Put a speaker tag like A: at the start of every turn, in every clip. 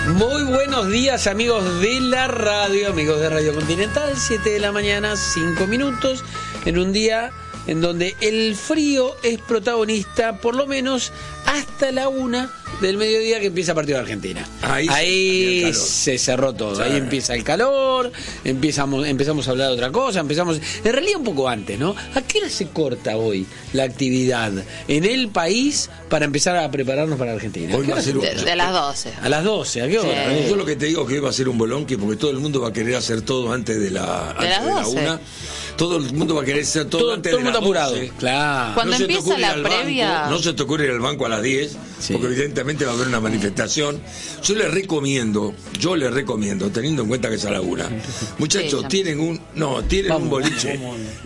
A: Muy buenos días, amigos de la radio, amigos de Radio Continental, 7 de la mañana, 5 minutos, en un día en donde el frío es protagonista, por lo menos hasta la 1 del mediodía que empieza el partido de Argentina. Ahí se cerró todo, sí. Ahí empieza el calor, empezamos a hablar de otra cosa, en realidad un poco antes, ¿no? ¿A qué hora se corta hoy la actividad en el país para empezar a prepararnos para Argentina?
B: Hoy va a ser
C: de las 12.
A: A las 12, ¿a qué hora?
C: Sí.
B: Yo lo que te digo es que hoy va a ser un bolonqui porque todo el mundo va a querer hacer todo antes de la 1. Todo el mundo va a querer hacer todo antes de la 12.
A: Apurado. Claro.
C: Cuando empieza la previa...
B: No se te ocurre ir al banco a las 10, sí, porque evidentemente va a haber una manifestación. Yo les recomiendo, teniendo en cuenta que es a la 1. Muchachos, sí, tienen un boliche.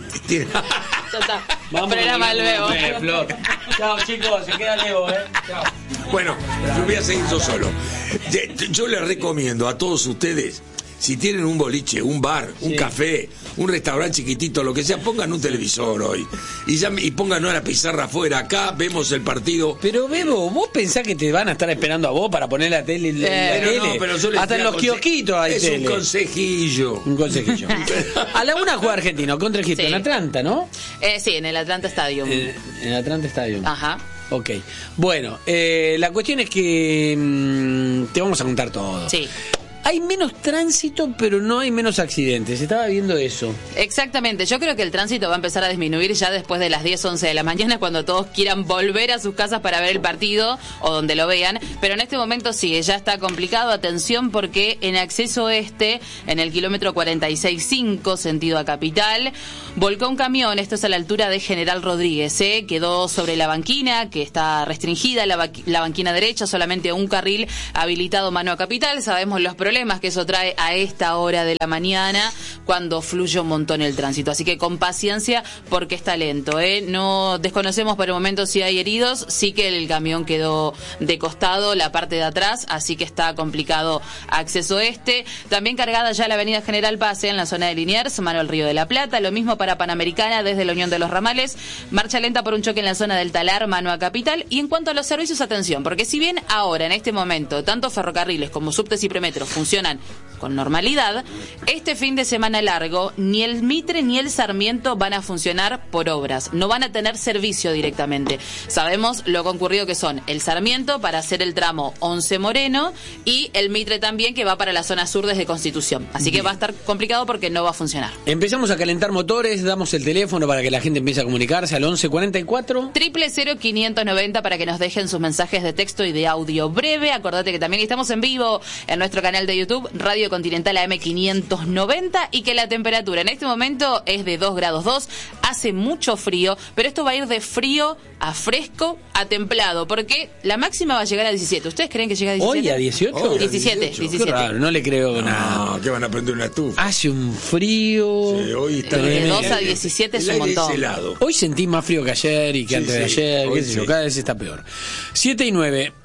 C: Vamos, programa luego.
A: Chao, chicos, se queda Leo, Chao.
B: Bueno, yo voy a seguir yo solo. Yo les recomiendo a todos ustedes, si tienen un boliche, un bar, un café, un restaurante chiquitito, lo que sea, pongan un televisor hoy y pónganos la pizarra afuera. Acá vemos el partido.
A: Pero Bebo, ¿vos pensás que te van a estar esperando a vos para poner la tele?
B: No, pero yo les
A: hasta en los kiosquitos hay tele.
B: Es un consejillo.
A: A la 1 juega Argentino contra Egipto, sí, en Atlanta, ¿no?
C: Sí, en el Atlanta Stadium.
A: En el Atlanta Stadium.
C: Ajá.
A: Ok. Bueno, la cuestión es que te vamos a contar todo.
C: Sí.
A: Hay menos tránsito, pero no hay menos accidentes. Estaba viendo eso.
C: Exactamente. Yo creo que el tránsito va a empezar a disminuir ya después de las 10, 11 de la mañana, cuando todos quieran volver a sus casas para ver el partido o donde lo vean. Pero en este momento sí, ya está complicado. Atención, porque en acceso este, en el kilómetro 46.5, sentido a Capital, volcó un camión. Esto es a la altura de General Rodríguez. Quedó sobre la banquina, que está restringida, la banquina derecha, solamente un carril habilitado mano a Capital. Sabemos los problemas que eso trae a esta hora de la mañana cuando fluye un montón el tránsito, así que con paciencia porque está lento, no desconocemos por el momento si hay heridos, sí que el camión quedó de costado, la parte de atrás, así que está complicado acceso este. También cargada ya la avenida General Paz en la zona de Liniers, mano al Río de la Plata, lo mismo para Panamericana desde la Unión de los Ramales, marcha lenta por un choque en la zona del Talar, mano a Capital. Y en cuanto a los servicios, atención, porque si bien ahora en este momento tanto ferrocarriles como subtes y premetros funcionan con normalidad, este fin de semana largo ni el Mitre ni el Sarmiento van a funcionar por obras, no van a tener servicio directamente. Sabemos lo concurrido que son el Sarmiento para hacer el tramo 11 Moreno y el Mitre también, que va para la zona sur desde Constitución, así que va a estar complicado porque no va a funcionar.
A: Empezamos a calentar motores, damos el teléfono para que la gente empiece a comunicarse al 1144
C: 000-590 para que nos dejen sus mensajes de texto y de audio breve. Acordate que también estamos en vivo en nuestro canal de YouTube, Radio Continental AM590, y que la temperatura en este momento es de 2 grados 2, hace mucho frío, pero esto va a ir de frío a fresco a templado, porque la máxima va a llegar a 17. ¿Ustedes creen que llega a 17?
A: ¿Hoy a 18?
C: 17.
A: Qué raro, no le creo nada.
B: ¿Qué van a prender una estufa?
A: Hace un frío.
B: Sí, hoy está
C: de 2 a 17 es un montón.
A: Hoy sentí más frío que ayer y que antes de ayer, qué sé yo, cada vez está peor. 7 y 9.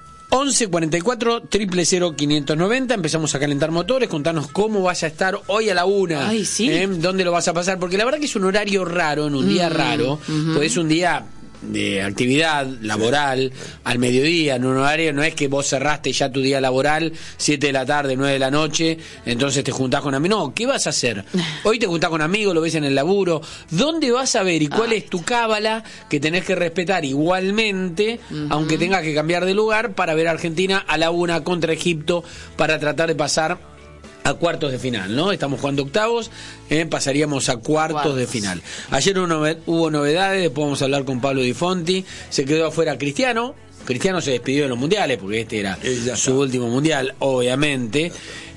A: 1144 000-590. Empezamos a calentar motores. Contanos cómo vas a estar hoy a la 1.
C: Ay, sí.
A: ¿Dónde lo vas a pasar? Porque la verdad que es un horario raro, en un día raro. Pues es un día de actividad laboral al mediodía, en un horario, no es que vos cerraste ya tu día laboral 7 de la tarde, 9 de la noche, entonces te juntás con amigos. No, ¿qué vas a hacer? Hoy te juntás con amigos, lo ves en el laburo. ¿Dónde vas a ver y cuál es tu cábala que tenés que respetar igualmente, aunque tengas que cambiar de lugar, para ver a Argentina a la 1 contra Egipto, para tratar de pasar a cuartos de final, ¿no? Estamos jugando octavos, pasaríamos a cuartos de final. Ayer hubo novedades, después vamos a hablar con Pablo Di Fonti. Se quedó afuera Cristiano se despidió de los mundiales, porque este era su último mundial, obviamente.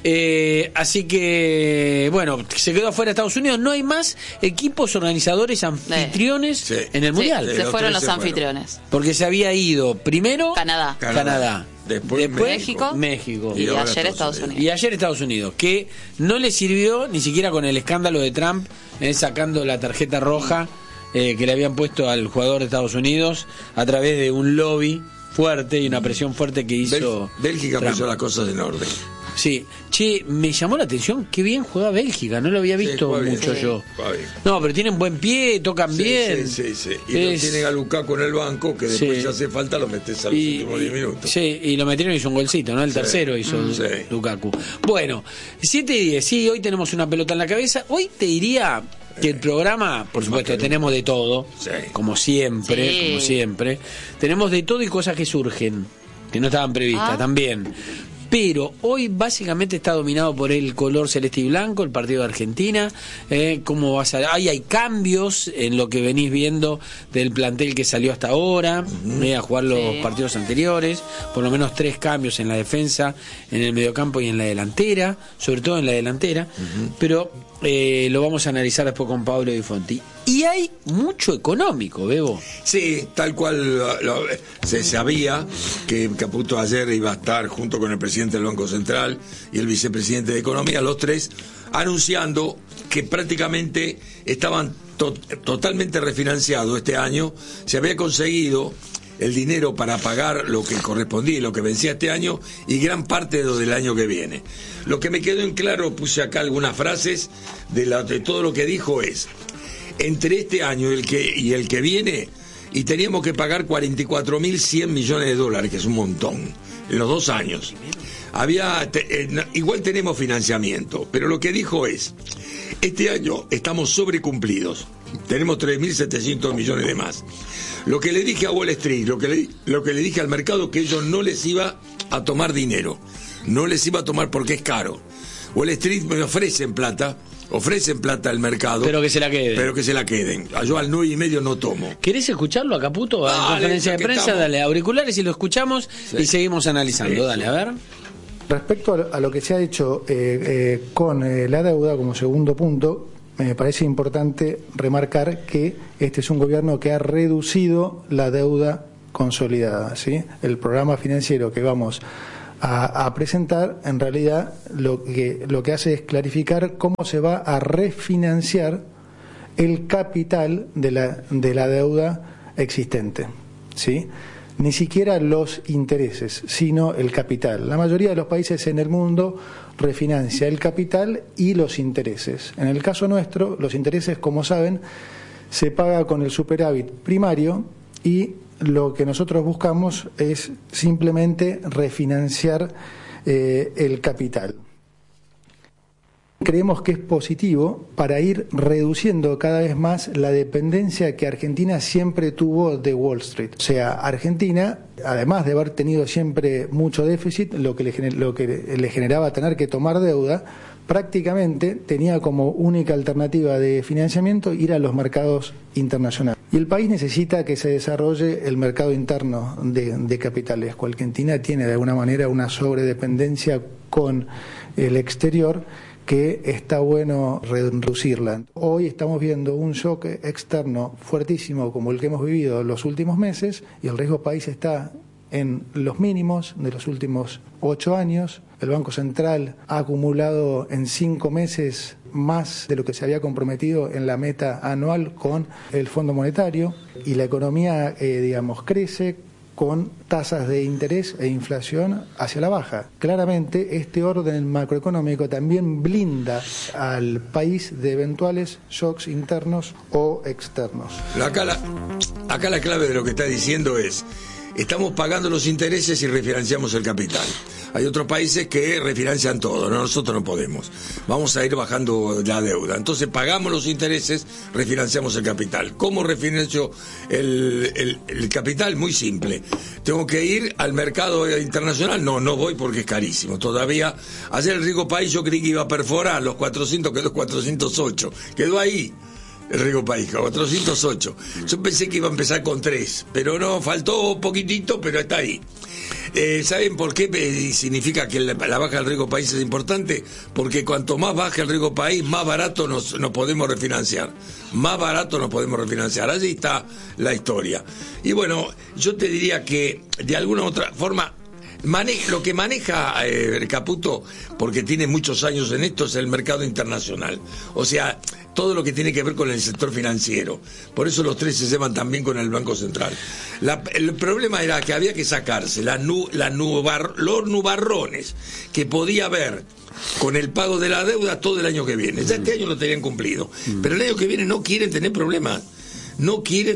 A: Así que, bueno, se quedó afuera Estados Unidos. No hay más equipos organizadores anfitriones en el mundial.
C: Se fueron los anfitriones.
A: Porque se había ido primero
C: Canadá.
A: Después
C: México. Y ayer Estados Unidos.
A: Y ayer Estados Unidos, que no le sirvió ni siquiera con el escándalo de Trump, sacando la tarjeta roja que le habían puesto al jugador de Estados Unidos a través de un lobby fuerte y una presión fuerte que hizo
B: Bélgica
A: Trump.
B: puso las cosas en orden.
A: Sí, che, me llamó la atención qué bien juega Bélgica, no lo había visto
B: juega bien,
A: mucho yo.
B: juega bien.
A: No, pero tienen buen pie, tocan bien.
B: Sí. Y lo tienen a Lukaku en el banco, que después
A: Sí.
B: si hace falta lo metes a los últimos 10 minutos.
A: Sí, y lo metieron y hizo un golcito, ¿no? El tercero hizo Lukaku. Bueno, 7:10, sí, hoy tenemos una pelota en la cabeza. Hoy te diría que el programa, por supuesto, tenemos de todo, como siempre, tenemos de todo y cosas que surgen, que no estaban previstas también. Pero hoy básicamente está dominado por el color celeste y blanco, el partido de Argentina. ¿Cómo vas a...? Hay cambios en lo que venís viendo del plantel que salió hasta ahora, a jugar los partidos anteriores. Por lo menos 3 cambios en la defensa, en el mediocampo y en la delantera, sobre todo en la delantera. Pero lo vamos a analizar después con Pablo Di Fonti. Y hay mucho económico, Bebo.
B: Sí, tal cual se sabía que Caputo ayer iba a estar junto con el presidente del Banco Central y el vicepresidente de Economía, los tres, anunciando que prácticamente estaban totalmente refinanciados este año. Se había conseguido el dinero para pagar lo que correspondía y lo que vencía este año y gran parte de lo del año que viene. Lo que me quedó en claro, puse acá algunas frases de todo lo que dijo es: entre este año y el que viene, y teníamos que pagar 44.100 millones de dólares, que es un montón, en los 2 años. Igual tenemos financiamiento, pero lo que dijo es: este año estamos sobrecumplidos, tenemos 3.700 millones de más. Lo que le dije a Wall Street, lo que le dije al mercado, que ellos no les iba a tomar dinero, no les iba a tomar porque es caro. Wall Street me ofrecen plata al mercado,
A: pero que se la
B: queden. Yo al 9,5 no tomo.
A: ¿Querés escucharlo a Caputo en conferencia de prensa? Dale, auriculares y lo escuchamos y seguimos analizando. Dale, a ver.
D: Respecto a lo que se ha hecho con la deuda como segundo punto, me parece importante remarcar que este es un gobierno que ha reducido la deuda consolidada, ¿sí? El programa financiero que vamos a presentar, en realidad lo que hace es clarificar cómo se va a refinanciar el capital de la deuda existente, ¿sí? Ni siquiera los intereses, sino el capital. La mayoría de los países en el mundo refinancia el capital y los intereses. En el caso nuestro, los intereses, como saben, se paga con el superávit primario y lo que nosotros buscamos es simplemente refinanciar el capital. Creemos que es positivo para ir reduciendo cada vez más la dependencia que Argentina siempre tuvo de Wall Street. O sea, Argentina, además de haber tenido siempre mucho déficit, lo que le generaba tener que tomar deuda, prácticamente tenía como única alternativa de financiamiento ir a los mercados internacionales. Y el país necesita que se desarrolle el mercado interno de capitales. Argentina tiene de alguna manera una sobredependencia con el exterior que está bueno reducirla. Hoy estamos viendo un shock externo fuertísimo como el que hemos vivido en los últimos meses y el riesgo país está en los mínimos de los últimos 8 años. El Banco Central ha acumulado en 5 meses más de lo que se había comprometido en la meta anual con el Fondo Monetario y la economía, crece con tasas de interés e inflación hacia la baja. Claramente, este orden macroeconómico también blinda al país de eventuales shocks internos o externos.
B: Acá la clave de lo que está diciendo es: estamos pagando los intereses y refinanciamos el capital. Hay otros países que refinancian todo, ¿no? Nosotros no podemos. Vamos a ir bajando la deuda. Entonces pagamos los intereses, refinanciamos el capital. ¿Cómo refinancio el capital? Muy simple. ¿Tengo que ir al mercado internacional? No voy porque es carísimo. Todavía, ayer el rico país yo creí que iba a perforar los 400, quedó 408. Quedó ahí. El rico país, 408. Yo pensé que iba a empezar con 3, pero no, faltó poquitito, pero está ahí. ¿Saben por qué significa que la baja del rico país es importante? Porque cuanto más baja el rico país, más barato nos podemos refinanciar. Más barato nos podemos refinanciar. Allí está la historia. Y bueno, yo te diría que de alguna u otra forma, lo que maneja Caputo, porque tiene muchos años en esto, es el mercado internacional. O sea, todo lo que tiene que ver con el sector financiero. Por eso los tres se llevan también con el Banco Central. El problema era que había que sacarse los nubarrones que podía haber con el pago de la deuda todo el año que viene. Ya este año lo tenían cumplido, pero el año que viene no quieren tener problemas. No quieren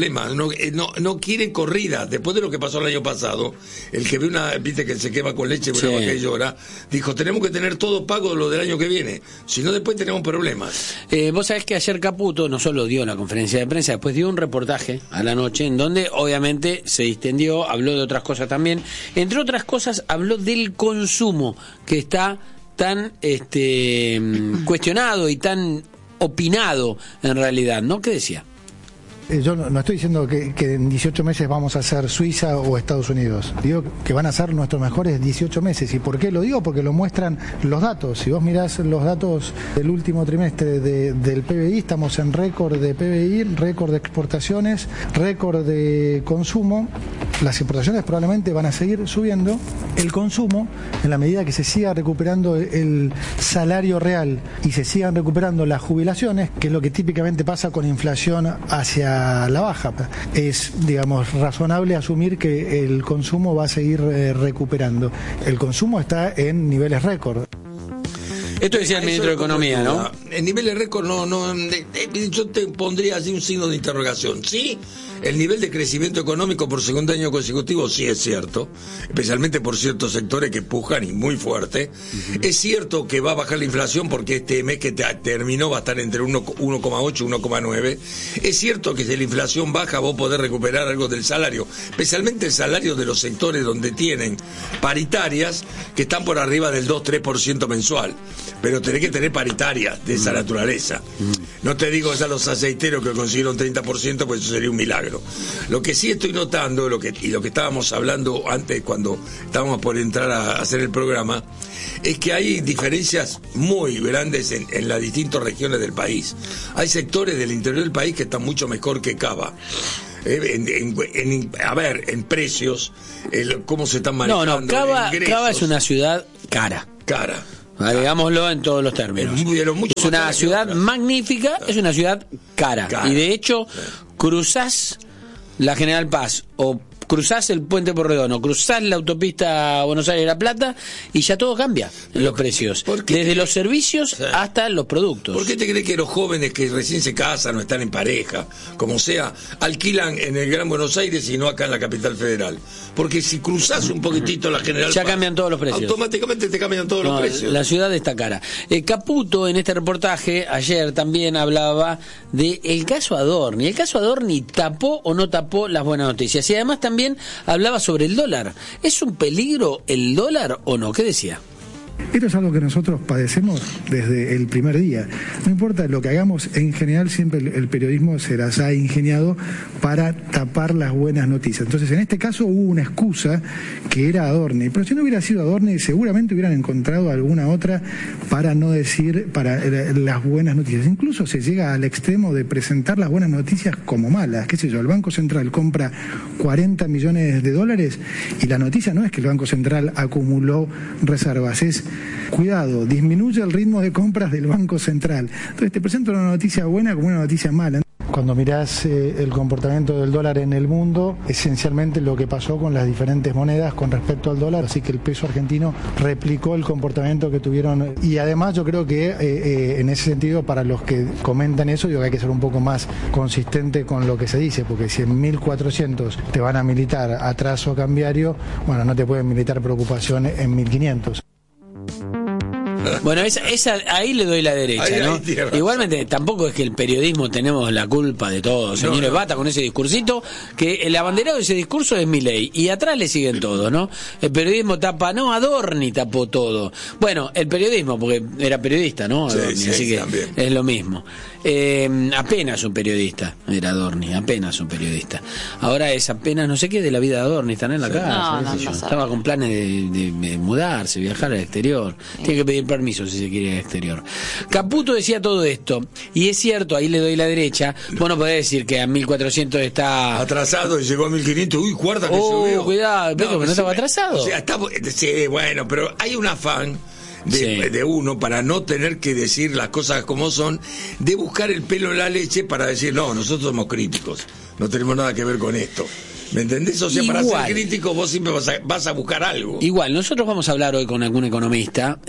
B: corrida. Después de lo que pasó el año pasado, el que ve viste que se quema con leche, una vaca y llora, dijo, tenemos que tener todo pago lo del año que viene, si no después tenemos problemas.
A: Vos sabés que ayer Caputo no solo dio la conferencia de prensa, después dio un reportaje a la noche, en donde obviamente se distendió, habló de otras cosas también. Entre otras cosas, habló del consumo, que está tan cuestionado y tan opinado en realidad, ¿no? ¿Qué decía?
D: Yo no estoy diciendo que en 18 meses vamos a ser Suiza o Estados Unidos. Digo que van a ser nuestros mejores 18 meses. ¿Y por qué lo digo? Porque lo muestran los datos. Si vos mirás los datos del último trimestre del PBI, estamos en récord de PBI, récord de exportaciones, récord de consumo. Las importaciones probablemente van a seguir subiendo. El consumo, en la medida que se siga recuperando el salario real y se sigan recuperando las jubilaciones, que es lo que típicamente pasa con inflación hacia la baja, es, digamos, razonable asumir que el consumo va a seguir recuperando. El consumo está en niveles récord.
A: Esto decía el ministro de Economía, ¿no?
B: En niveles récord yo te pondría así un signo de interrogación. Sí, el nivel de crecimiento económico por segundo año consecutivo sí es cierto, especialmente por ciertos sectores que pujan y muy fuerte. Es cierto que va a bajar la inflación porque este mes que terminó va a estar entre 1,8 y 1,9. Es cierto que si la inflación baja vos podés recuperar algo del salario, especialmente el salario de los sectores donde tienen paritarias que están por arriba del 2-3% mensual. Pero tenés que tener paritarias de esa naturaleza. No te digo ya los aceiteros que consiguieron 30%, pues eso sería un milagro. Lo que sí estoy notando, lo que estábamos hablando antes cuando estábamos por entrar a hacer el programa, es que hay diferencias muy grandes en las distintas regiones del país. Hay sectores del interior del país que están mucho mejor que Cava. En precios, cómo se están manejando.
A: Cava es una ciudad cara. Digámoslo en todos los términos. Es una ciudad magnífica, es una ciudad cara. Y de hecho, cruzás la General Paz o cruzás el Puente Porredón o cruzás la autopista Buenos Aires-La Plata y ya todo cambia en los precios, desde los servicios hasta los productos.
B: ¿Por qué te crees que los jóvenes que recién se casan o están en pareja, como sea, alquilan en el Gran Buenos Aires y no acá en la capital federal? Porque si cruzás un poquitito la General
A: ya
B: Paz,
A: cambian todos los precios.
B: Automáticamente te cambian todos los precios.
A: La ciudad está cara. Caputo en este reportaje ayer también hablaba de el caso Adorni. El caso Adorni tapó o no tapó las buenas noticias. Y además también hablaba sobre el dólar. ¿Es un peligro el dólar o no? ¿Qué decía?
D: Esto es algo que nosotros padecemos desde el primer día. No importa lo que hagamos, en general siempre el periodismo se las ha ingeniado para tapar las buenas noticias. Entonces, en este caso hubo una excusa que era Adorni, pero si no hubiera sido Adorni, seguramente hubieran encontrado alguna otra para no decir para las buenas noticias. Incluso se llega al extremo de presentar las buenas noticias como malas. ¿Qué sé yo? El Banco Central compra 40 millones de dólares y la noticia no es que el Banco Central acumuló reservas, es cuidado, disminuye el ritmo de compras del Banco Central. Entonces te presento una noticia buena como una noticia mala. Cuando mirás el comportamiento del dólar en el mundo, esencialmente lo que pasó con las diferentes monedas con respecto al dólar, así que el peso argentino replicó el comportamiento que tuvieron. Y además yo creo que en ese sentido, para los que comentan eso, digo que hay que ser un poco más consistente con lo que se dice, porque si en 1400 te van a militar atraso cambiario, bueno, no te pueden militar preocupación en 1500.
A: Bueno, esa ahí le doy la derecha, ¿no? Igualmente, tampoco es que el periodismo tenemos la culpa de todo. Señores, basta con ese discursito, que el abanderado de ese discurso es Milei, y atrás le siguen todos, ¿no? El periodismo tapa, no, Adorni tapó todo. Bueno, el periodismo, porque era periodista, ¿no? Adorni, así que también es lo mismo. Apenas un periodista era Adorni, apenas un periodista. Ahora es apenas no sé qué de la vida de Adorni, están en la casa. Estaba con planes de mudarse, viajar al exterior. Tiene que pedir permiso si se quiere ir al exterior. Caputo decía todo esto, y es cierto, ahí le doy la derecha. Bueno, podés decir que a 1400 está
B: atrasado y llegó a 1500. Uy, guarda que subió.
A: Cuidado, pero no estaba atrasado.
B: O sea, bueno, pero hay un afán de uno, para no tener que decir las cosas como son, de buscar el pelo en la leche para decir, no, nosotros somos críticos, no tenemos nada que ver con esto. ¿Me entendés? O sea,
A: Igual,
B: para ser crítico vos siempre vas a buscar algo.
A: Igual, nosotros vamos a hablar hoy con algún economista.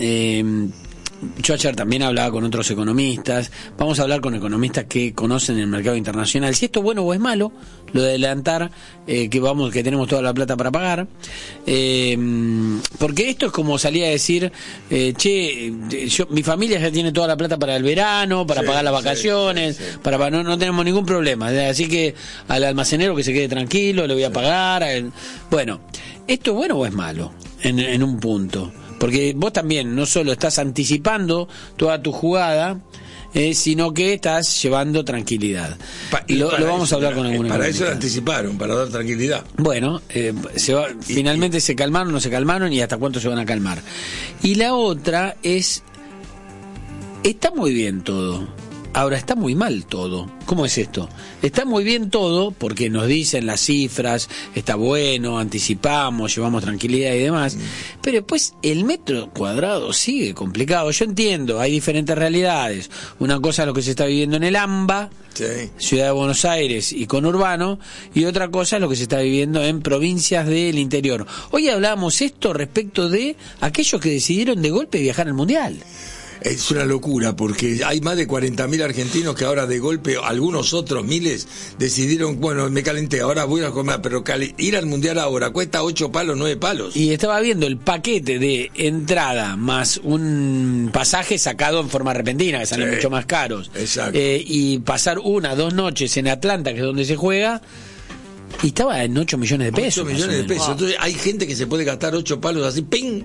A: Yo ayer también hablaba con otros economistas. Vamos a hablar con economistas que conocen el mercado internacional. Si esto es bueno o es malo, lo de adelantar, que tenemos toda la plata para pagar. Porque esto es como salir a decir, mi familia ya tiene toda la plata para el verano, para pagar las vacaciones, no tenemos ningún problema. Así que al almacenero que se quede tranquilo, le voy a pagar. Bueno, ¿esto es bueno o es malo? En un punto. Porque vos también no solo estás anticipando toda tu jugada, sino que estás llevando tranquilidad. Lo vamos a hablar con algún
B: Para
A: economista.
B: eso lo anticiparon, para dar tranquilidad.
A: Bueno, finalmente se calmaron, no se calmaron, y hasta cuánto se van a calmar. Y la otra es, está muy bien todo. Ahora, está muy mal todo. ¿Cómo es esto? Está muy bien todo porque nos dicen las cifras, está bueno, anticipamos, llevamos tranquilidad y demás, pero después el metro cuadrado sigue complicado. Yo entiendo, hay diferentes realidades. Una cosa es lo que se está viviendo en el AMBA, Ciudad de Buenos Aires y conurbano, y otra cosa es lo que se está viviendo en provincias del interior. Hoy hablábamos esto respecto de aquellos que decidieron de golpe viajar al Mundial.
B: Es una locura, porque hay más de 40.000 argentinos que ahora de golpe, algunos otros miles, decidieron, bueno, me calenté, ahora voy a comer, pero ir al Mundial ahora cuesta 8 palos, 9 palos.
A: Y estaba viendo el paquete de entrada más un pasaje sacado en forma repentina, que salen mucho más caros.
B: Exacto.
A: Y pasar 1 o 2 noches en Atlanta, que es donde se juega, y estaba en 8 millones de pesos.
B: 8 millones de pesos. Entonces hay gente que se puede gastar 8 palos así, ¡ping!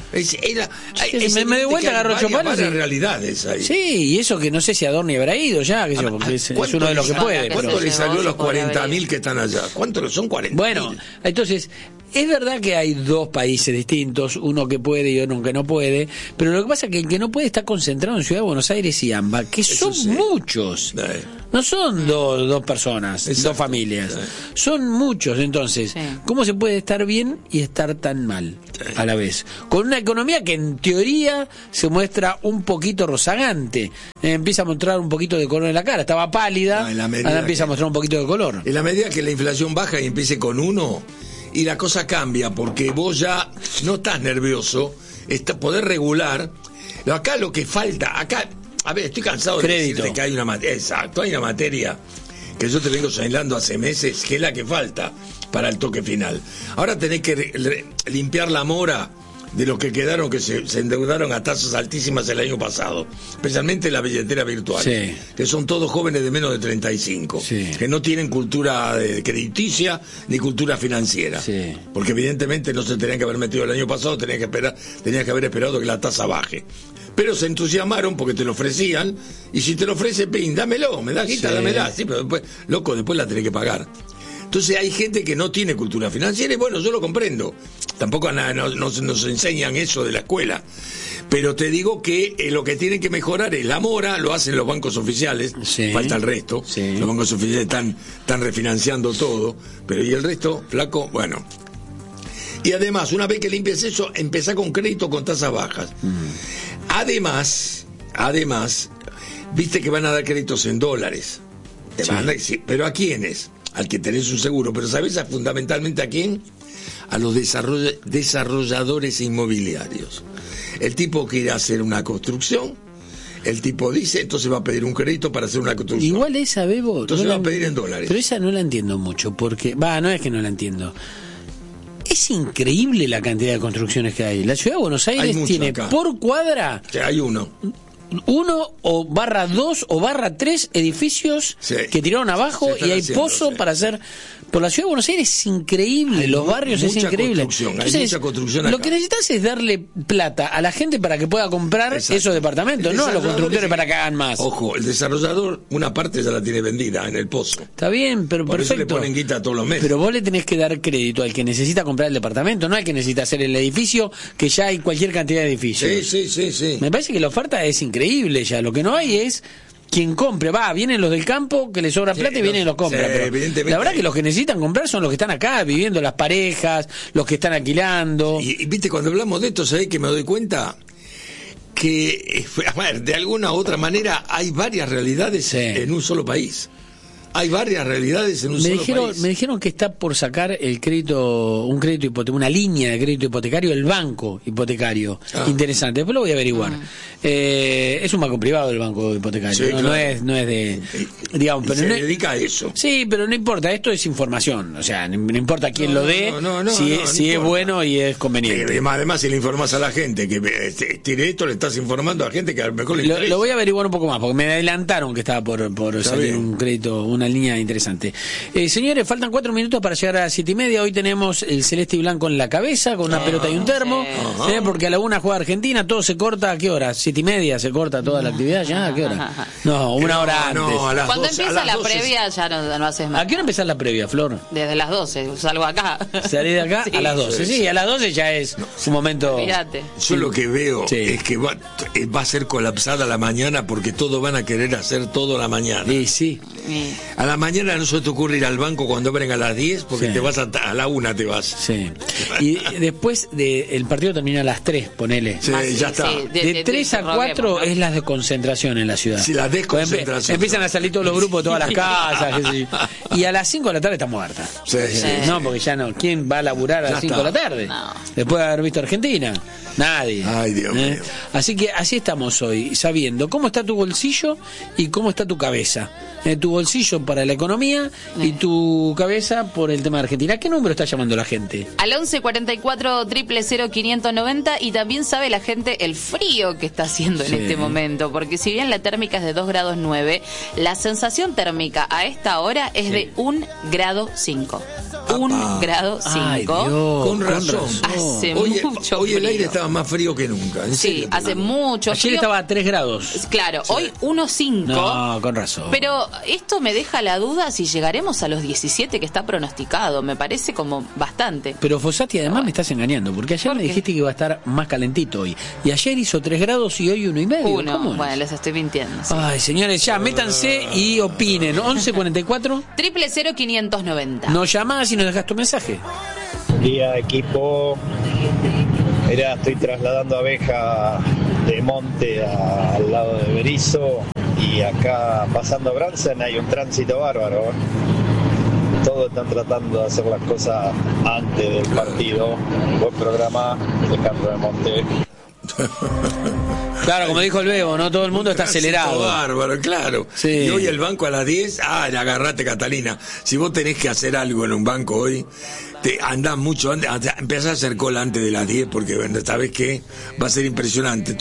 A: Me de vuelta agarro 8 palos.
B: Varias realidades ahí.
A: Sí, y eso que no sé si Adorni habrá ido ya, porque es uno de los que puede.
B: ¿Cuánto le salió los 40.000 que están allá? ¿Cuánto son 40.000?
A: Bueno, entonces, es verdad que hay dos países distintos, uno que puede y otro que no puede, pero lo que pasa es que el que no puede está concentrado en Ciudad de Buenos Aires y AMBA, que son muchos. No son dos personas, dos familias. Son muchos, entonces, ¿cómo se puede estar bien y estar tan mal a la vez? Con una economía que en teoría se muestra un poquito rozagante. Empieza a mostrar un poquito de color en la cara. Estaba pálida, ahora empieza a mostrar un poquito de color.
B: En la medida que la inflación baja y empiece con 1, y la cosa cambia, porque vos ya no estás nervioso, poder regular. Acá lo que falta, a ver, estoy cansado de decirte que hay una materia, exacto, hay una materia que yo te vengo señalando hace meses, que es la que falta para el toque final. Ahora tenés que limpiar la mora de los que quedaron, que se endeudaron a tasas altísimas el año pasado, especialmente la billetera virtual, que son todos jóvenes de menos de 35, que no tienen cultura crediticia ni cultura financiera, porque evidentemente no se tenían que haber metido el año pasado, tenían que haber esperado que la tasa baje. Pero se entusiasmaron porque te lo ofrecían, y si te lo ofrece, pin, dámelo, me da guita, dámela, sí, pero después, loco, después la tenés que pagar. Entonces hay gente que no tiene cultura financiera, y bueno, yo lo comprendo. Tampoco nos enseñan eso de la escuela. Pero te digo que lo que tienen que mejorar es la mora, lo hacen los bancos oficiales, falta el resto. Los bancos oficiales están refinanciando todo, pero ¿y el resto, flaco? Bueno. Y además, una vez que limpies eso, empezá con crédito con tasas bajas. Además, viste que van a dar créditos en dólares. Pero ¿a quiénes? Al que tenés un seguro, pero ¿sabés fundamentalmente a quién? A los desarrolladores inmobiliarios. El tipo quiere hacer una construcción, el tipo dice, entonces va a pedir un crédito para hacer una construcción.
A: Igual esa, Bebo,
B: entonces va a pedir en dólares.
A: Pero esa no la entiendo mucho, porque, no es que no la entiendo. Es increíble la cantidad de construcciones que hay. La Ciudad de Buenos Aires tiene acá, por cuadra,
B: hay 1
A: o /2 o /3 edificios que tiraron abajo, y hay pozo para hacer. Por la Ciudad de Buenos Aires es increíble, los barrios es increíble. Entonces,
B: hay mucha construcción acá.
A: Lo que necesitas es darle plata a la gente para que pueda comprar esos departamentos, no a los constructores para que hagan más.
B: Ojo, el desarrollador una parte ya la tiene vendida en el pozo.
A: Está bien, pero
B: por
A: perfecto.
B: Eso le ponen guita todos los meses.
A: Pero vos le tenés que dar crédito al que necesita comprar el departamento, no al que necesita hacer el edificio, que ya hay cualquier cantidad de edificios.
B: Sí.
A: Me parece que la oferta es increíble ya. Lo que no hay es quien compre. Vienen los del campo que les sobra plata y vienen y los compran. Pero la verdad que los que necesitan comprar son los que están acá viviendo, las parejas, los que están alquilando.
B: Y viste, cuando hablamos de esto, ¿sabés que me doy cuenta? que, a ver, de alguna u otra manera hay varias realidades en un solo país. Hay varias realidades en un solo país.
A: Me dijeron que está por sacar un crédito hipotecario, una línea de crédito hipotecario, el banco hipotecario. Interesante, después lo voy a averiguar. Es un banco privado el banco hipotecario,
B: sí,
A: ¿no?
B: Claro.
A: No es de, digamos, pero
B: se
A: no
B: dedica a eso.
A: Sí, pero no importa, esto es información, o sea, no importa quién lo dé, si es bueno y es conveniente.
B: Además, si le informas a la gente que tiene esto, le estás informando a gente que a lo mejor le interesa.
A: Lo voy a averiguar un poco más, porque me adelantaron que estaba por salir un crédito, una línea interesante. Señores, faltan 4 minutos para llegar a las 7:30. Hoy tenemos el celeste y blanco en la cabeza, con una pelota y un termo, porque a la 1 juega Argentina, todo se corta. ¿A qué hora? 7:30 se corta toda la actividad ya. ¿A qué hora? No, una hora antes.
B: A las
C: Cuando
B: 12,
C: empieza la
B: 12.
C: previa ya no haces más.
A: ¿A qué hora empezás la previa, Flor?
C: Desde las 12, salgo acá.
A: Salí de acá
C: Sí.
A: a las 12. Sí, a las 12 ya es un momento.
C: Fíjate.
B: Yo lo que veo
A: Sí.
B: es que va a ser colapsada la mañana porque todos van a querer hacer todo a la mañana.
A: Sí, sí.
B: A la mañana no se te ocurre ir al banco cuando abren a las 10 porque te vas a la 1 te vas.
A: Sí. Y después el partido termina a las 3, ponele.
B: Sí, ya está.
C: Sí,
A: De 3 a 4 es la desconcentración en la ciudad.
B: Sí, la desconcentración.
A: Empiezan a salir todos los grupos de todas las casas. Qué sé yo. Y a las 5 de la tarde está muerta.
B: Sí, sí.
A: No, porque ya no. ¿Quién va a laburar a las 5 de la tarde?
C: No.
A: Después de haber visto Argentina. Nadie.
B: Ay, Dios mío.
A: Así que así estamos hoy, sabiendo cómo está tu bolsillo y cómo está tu cabeza. Tu bolsillo para la economía y tu cabeza por el tema de Argentina. ¿A qué número está llamando la gente?
C: Al 11 44 000 590, y también sabe la gente el frío que está haciendo en este momento, porque si bien la térmica es de 2 grados 9, la sensación térmica a esta hora es de 1 grado 5. 1 grado 5.
A: Ay, Dios,
B: Con razón.
C: Hace
B: Hoy
C: mucho
B: el
C: frío.
B: aire estaba más frío que nunca. ¿En
C: Sí,
B: serio?
C: hace mucho
A: Ayer
C: frío.
A: estaba a 3 grados.
C: Claro, hoy 1,5.
A: No, con razón.
C: Pero esto me deja la duda si llegaremos a los 17 que está pronosticado. Me parece como bastante.
A: Pero Fossati, además me estás engañando, porque ayer
C: ¿Por
A: me
C: qué?
A: dijiste que iba a estar más calentito hoy. Y ayer hizo 3 grados y hoy 1,5. ¿Cómo es?
C: Bueno, les estoy mintiendo. Sí.
A: Ay, señores, ya, métanse y opinen. 11 44,
C: 000 590.
A: nos llamás y nos dejas tu mensaje.
E: Buen día, equipo. Mirá, estoy trasladando abeja de Monte al lado de Berizo, y acá pasando Bransen hay un tránsito bárbaro. Todos están tratando de hacer las cosas antes del partido. Buen programa, Alejandro de Monte.
A: Claro, como dijo el Bebo, no todo el mundo está acelerado.
B: Bárbaro, claro.
A: Sí.
B: Y hoy el banco a las 10, agarrate, Catalina. Si vos tenés que hacer algo en un banco hoy, andás mucho antes, empezás a hacer cola antes de las 10 porque, bueno, sabés que va a ser impresionante.